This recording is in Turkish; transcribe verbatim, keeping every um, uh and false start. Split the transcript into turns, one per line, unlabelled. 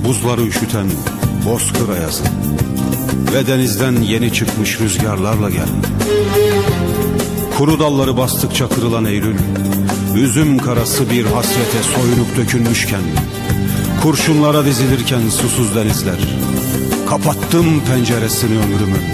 buzları üşüten bozkır ayazı ve denizden yeni çıkmış rüzgarlarla gel. Kuru dalları bastıkça kırılan Eylül, üzüm karası bir hasrete soyunup dökülmüşken, kurşunlara dizilirken susuz denizler, kapattım penceresini ömrümün.